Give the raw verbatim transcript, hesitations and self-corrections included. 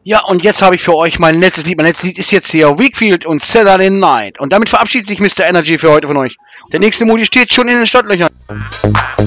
Ja, und jetzt habe ich für euch mein letztes Lied. Mein letztes Lied ist jetzt hier Weakfield und Saturday Night. Und damit verabschiedet sich Mister Energy für heute von euch. Der nächste Modi steht schon in den Stadtlöchern.